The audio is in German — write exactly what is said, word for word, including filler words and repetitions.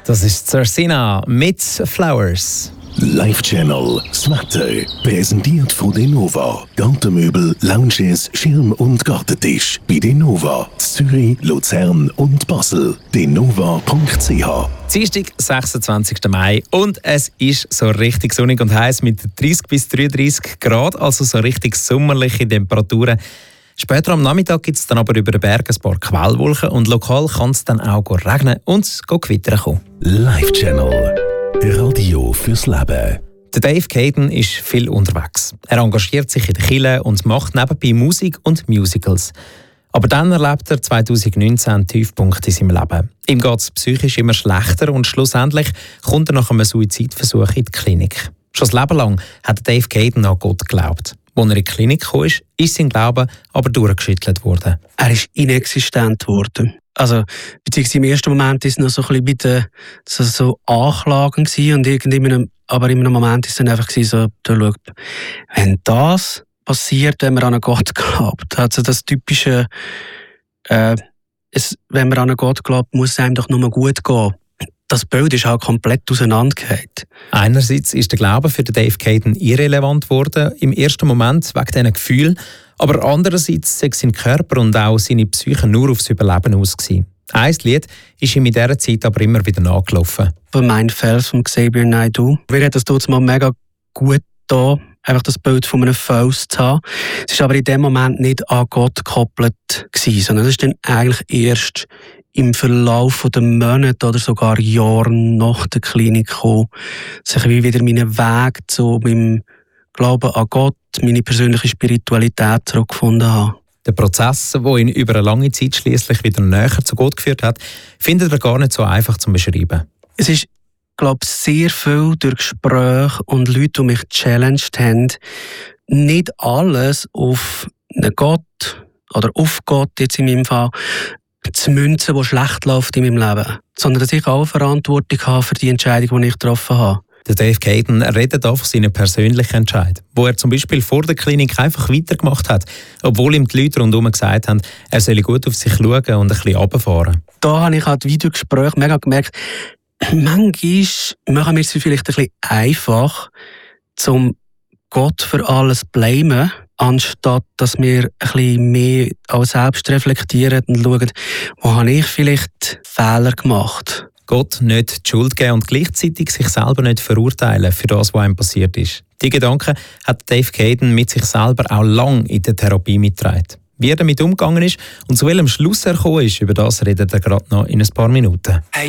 Das ist Cersina mit Flowers. Live-Channel, das Wetter, präsentiert von Denova. Gartenmöbel, Lounges, Schirm- und Gartentisch. Bei Denova, Zürich, Luzern und Basel. denova punkt c h. Dienstag, sechsundzwanzigsten Mai und es ist so richtig sonnig und heiß mit dreißig bis dreiunddreißig Grad, also so richtig sommerliche Temperaturen. Später am Nachmittag gibt es dann aber über den Berg ein paar Quellwolken und lokal kann es dann auch regnen und gewittern kommen. Live-Channel, Radio fürs Leben. Der Dave Caden ist viel unterwegs. Er engagiert sich in der Kirche und macht nebenbei Musik und Musicals. Aber dann erlebt er zweitausendneunzehn einen Tiefpunkt in seinem Leben. Ihm geht es psychisch immer schlechter und schlussendlich kommt er nach einem Suizidversuch in die Klinik. Schon das Leben lang hat Dave Caden an Gott geglaubt. Als er in die Klinik kam, ist sein Glaube aber durchgeschüttelt worden. Er ist inexistent geworden. Also, beziehungsweise im ersten Moment war es noch so ein bisschen so, so Anklagen gewesen und irgendwann, aber in einem Moment war es dann einfach so, du schau, wenn das passiert, wenn man an einen Gott glaubt, also das typische, äh, es, wenn man an einen Gott glaubt, muss es einem doch nur gut gehen. Das Bild ist halt komplett auseinandergefallen. Einerseits ist der Glaube für Dave Caden irrelevant geworden, im ersten Moment wegen diesen Gefühlen, aber andererseits sei sein Körper und auch seine Psyche nur aufs Überleben aus gewesen. Ein Lied ist ihm in dieser Zeit aber immer wieder nachgelaufen. Von «Mein Fels» von Xavier Naidoo. Mir hat das dort mal mega gut getan, einfach das Bild von einem Fels zu haben. Es war aber in dem Moment nicht an Gott gekoppelt gewesen, sondern es ist dann eigentlich erst im Verlauf der Monate oder sogar Jahre nach der Klinik gekommen, dass ich wieder meinen Weg zu meinem Glauben an Gott, meine persönliche Spiritualität zurückgefunden habe. Der Prozess, der ihn über eine lange Zeit schließlich wieder näher zu Gott geführt hat, findet er gar nicht so einfach zu beschreiben. Es ist, glaube ich, sehr viel durch Gespräche und Leute, die mich gechallenged haben, nicht alles auf einen Gott oder auf Gott jetzt in meinem Fall zu münzen, die schlecht läuft in meinem Leben, sondern dass ich auch Verantwortung habe für die Entscheidung, die ich getroffen habe. Der Dave Caden redet auch von seinen persönlichen Entscheid, wo er zum Beispiel vor der Klinik einfach weitergemacht hat, obwohl ihm die Leute rundherum gesagt haben, er solle gut auf sich schauen und ein bisschen runterfahren. Da habe ich halt Videogespräche mega gemerkt, manchmal machen wir es vielleicht ein bisschen einfach, um Gott für alles zu blamen, anstatt dass wir ein bisschen mehr auch selbst reflektieren und schauen, wo habe ich vielleicht Fehler gemacht. Gott nicht die Schuld geben und gleichzeitig sich selber nicht verurteilen für das, was ihm passiert ist. Die Gedanken hat Dave Caden mit sich selber auch lange in der Therapie mitgetragen. Wie er damit umgegangen ist und zu welchem Schluss er gekommen ist, über das redet er gerade noch in ein paar Minuten.